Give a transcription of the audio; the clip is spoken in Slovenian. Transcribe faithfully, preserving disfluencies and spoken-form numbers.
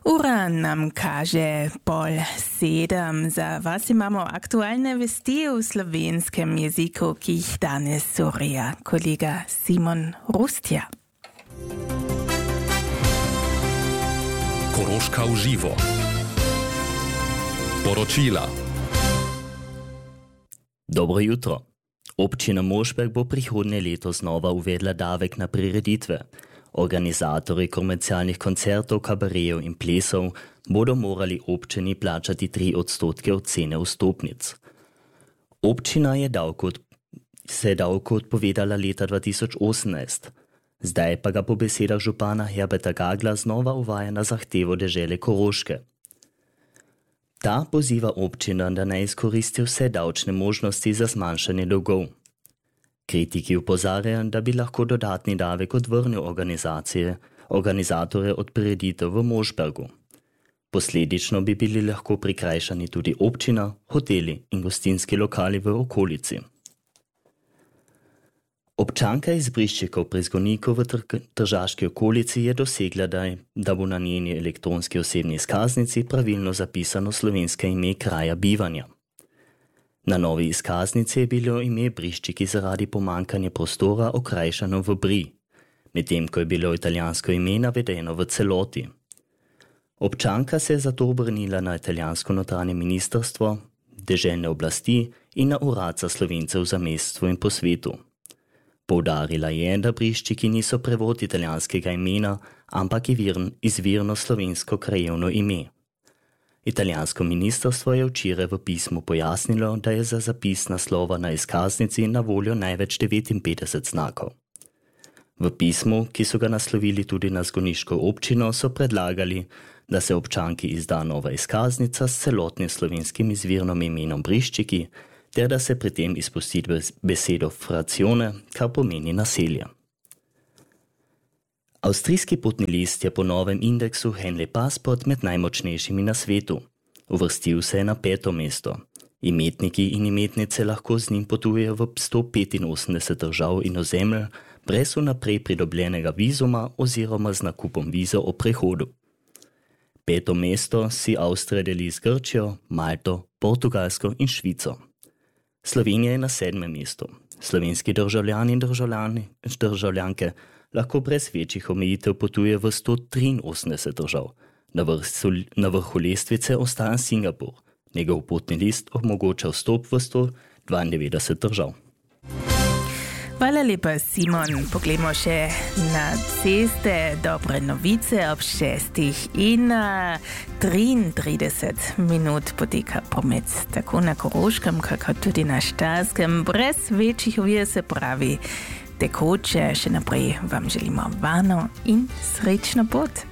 Ura nam kaže pol sedem. Za vas imamo aktualne vesti v slovenskem jeziku, ki jih danes urija kolega Simon Rustja. Koroška v živo. Poročila. Dobro jutro. Občina Mošberg bo prihodnje leto znova uvedla davek na prireditve. Organizatorji komercialnih koncertov, kabarejev in plesov bodo morali občini plačati tri odstotke od cene vstopnic. Občina je davko od, se davko odpovedala leta dva tisoč osemnajst. Zdaj pa ga po besedah župana Herberta Gagla znova uvaja na zahtevo dežele Koroške. Ta poziva občina, da naj izkoristi vse davčne možnosti za zmanjšanje dolgov. Kritiki upozarjajo, da bi lahko dodatni davek odvrnil organizacije, organizatore od prireditev v Mošbergu. Posledično bi bili lahko prikrajšani tudi občina, hoteli in gostinski lokali v okolici. Občanka iz Briščikov pri Zgoniku v Tržaški okolici je dosegla, da, da bo na njeni elektronski osebni izkaznici pravilno zapisano slovensko ime kraja bivanja. Na novi izkaznici je bilo ime Briščiki zaradi pomankanja prostora okrajšano v Bri, medtem ko je bilo italijansko ime navedeno v celoti. Občanka se je zato obrnila na italijansko notranje ministrstvo, deželne oblasti in na urad za Slovence v zameststvu in po svetu. Poudarila je, da Briščiki niso prevod italijanskega imena, ampak izvirno slovensko krajevno ime. Italijansko ministrstvo je včeraj v pismu pojasnilo, da je za zapis naslova na izkaznici na voljo največ devetinpetdeset znakov. V pismu, ki so ga naslovili tudi na zgoniško občino, so predlagali, da se občanki izda nova izkaznica s celotnim slovenskim izvirnim imenom Briščiki, ter da se pri tem izpusti besedo frazione, kar pomeni naselje. Avstrijski potni list je po novem indeksu Henley Passport med najmočnejšimi na svetu. Uvrstil se je na peto mesto. Imetniki in imetnice lahko z njim potujejo v sto petinosemdeset držav in ozemelj brez vnaprej pridobljenega vizuma oziroma z nakupom vizo o prehodu. Peto mesto si Avstrija deli z Grčijo, Malto, Portugalsko in Švico. Slovenija je na sedmem mestu. Slovenski državljani in državljani, državljanke lahko brez večjih omejitev potuje v sto triinosemdeset držav. Na, vrstu, na vrhu lestvice ostaja Singapur. Njegov potni list omogoča vstop v sto dvaindevetdeset držav. Hvala lepa, Simon. Poglejmo še na ceste. Dobre novice ob šestih in triintrideset minut poteka promet tako na Koroškem, kako tudi na Štajerskem. Brez večjih ovir, se pravi tekoče. Še naprej vam želimo varno in srečno pot.